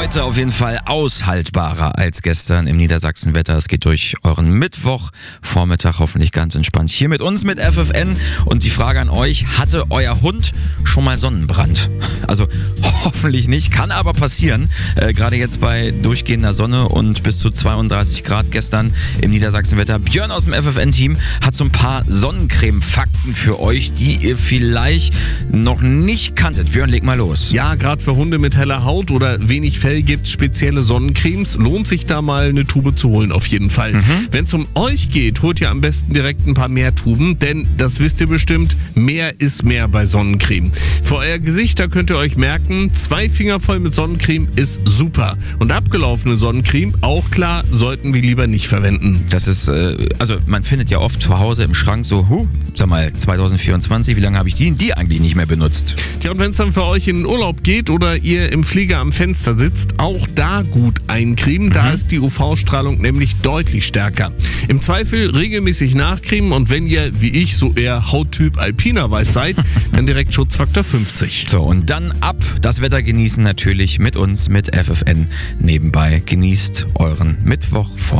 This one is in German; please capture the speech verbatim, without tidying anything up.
Heute auf jeden Fall aushaltbarer als gestern im Niedersachsenwetter. Es geht durch euren Mittwochvormittag hoffentlich ganz entspannt. Hier mit uns mit F F N und die Frage an euch, hatte euer Hund schon mal Sonnenbrand? Also hoffentlich nicht, kann aber passieren. Äh, gerade jetzt bei durchgehender Sonne und bis zu zweiunddreißig Grad gestern im Niedersachsenwetter. Björn aus dem F F N-Team hat so ein paar Sonnencreme-Fakten für euch, die ihr vielleicht noch nicht kanntet. Björn, leg mal los. Ja, gerade für Hunde mit heller Haut oder wenig Fell gibt spezielle Sonnencremes. Lohnt sich da mal eine Tube zu holen, auf jeden Fall. Mhm. Wenn es um euch geht, holt ihr am besten direkt ein paar mehr Tuben, denn das wisst ihr bestimmt, mehr ist mehr bei Sonnencreme. Für euer Gesicht, da könnt ihr euch merken, zwei Finger voll mit Sonnencreme ist super. Und abgelaufene Sonnencreme, auch klar, sollten wir lieber nicht verwenden. Das ist, äh, also man findet ja oft zu Hause im Schrank so, huh, sag mal, zwanzig vierundzwanzig, wie lange habe ich die, die eigentlich nicht mehr benutzt? Tja, und wenn es dann für euch in den Urlaub geht oder ihr im Flieger am Fenster sitzt, auch da gut eincremen. Da mhm. ist die U V-Strahlung nämlich deutlich stärker. Im Zweifel regelmäßig nachcremen und wenn ihr, wie ich, so eher Hauttyp Alpina weiß seid, dann direkt Schutzfaktor fünfzig. So, und dann ab das Wetter genießen natürlich mit uns, mit F F N nebenbei. Genießt euren Mittwoch vor